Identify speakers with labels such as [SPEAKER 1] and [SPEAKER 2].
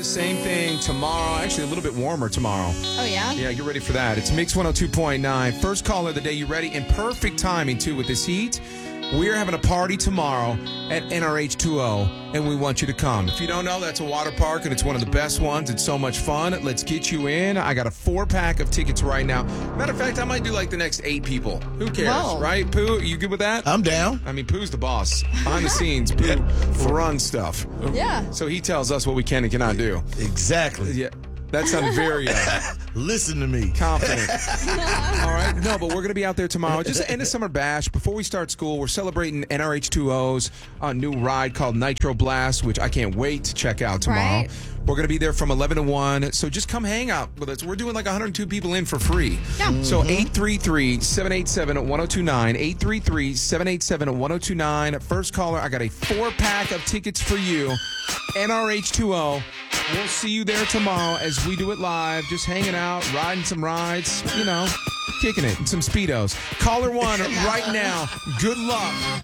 [SPEAKER 1] Same thing tomorrow. Actually, a little bit warmer tomorrow.
[SPEAKER 2] Oh, yeah?
[SPEAKER 1] Yeah, get ready for that. It's Mix 102.9. First caller of the day. You ready? And perfect timing, too, with this heat. We're having a party tomorrow at NRH20, and we want you to come. If you don't know, that's a water park, and it's one of the best ones. It's so much fun. Let's get you in. I got a 4-pack of tickets right now. Matter of fact, I might do like the next 8 people. Who cares,
[SPEAKER 2] Whoa.
[SPEAKER 1] right? Pooh, you good with that?
[SPEAKER 3] I'm down.
[SPEAKER 1] I mean, Pooh's the boss. Behind the scenes, Pooh runs stuff.
[SPEAKER 2] Yeah.
[SPEAKER 1] So he tells us what we can and cannot do.
[SPEAKER 3] Exactly.
[SPEAKER 1] Yeah, that sounded very
[SPEAKER 3] Listen to me.
[SPEAKER 1] confident. All right. No, but we're going to be out there tomorrow. Just end of summer bash. Before we start school, we're celebrating NRH2O's new ride called Nitro Blast, which I can't wait to check out tomorrow.
[SPEAKER 2] Right.
[SPEAKER 1] We're going to be there from 11 to 1. So just come hang out with us. We're doing like 102 people in for free.
[SPEAKER 2] Yeah.
[SPEAKER 1] So 833-787-1029. 833-787-1029. First caller, I got a 4-pack of tickets for you. NRH2O. We'll see you there tomorrow as we do it live. Just hanging out, riding some rides, kicking it, and some Speedos. Caller 1 right now. Good luck.